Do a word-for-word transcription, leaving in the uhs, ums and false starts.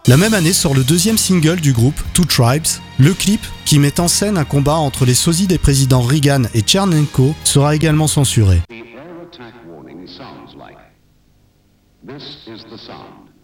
La même année sort le deuxième single du groupe, Two Tribes. Le clip, qui met en scène un combat entre les sosies des présidents Reagan et Tchernenko, sera également censuré. The air attack warning sounds like. This is the sound.